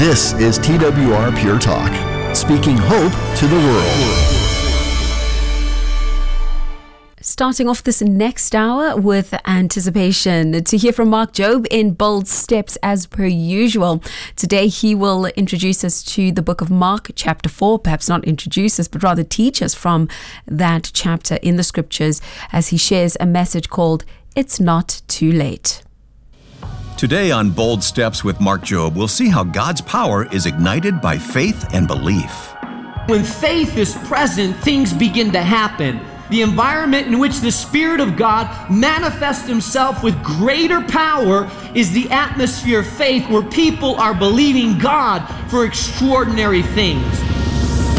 This is TWR Pure Talk, speaking hope to the world. Starting off this next hour with anticipation to hear from Mark Jobe in Bold Steps as per usual. Today he will introduce us to the book of Mark chapter 4, perhaps not introduce us, but rather teach us from that chapter in the scriptures as he shares a message called It's Not Too Late. Today on Bold Steps with Mark Jobe, we'll see how God's power is ignited by faith and belief. When faith is present, things begin to happen. The environment in which the Spirit of God manifests Himself with greater power is the atmosphere of faith where people are believing God for extraordinary things.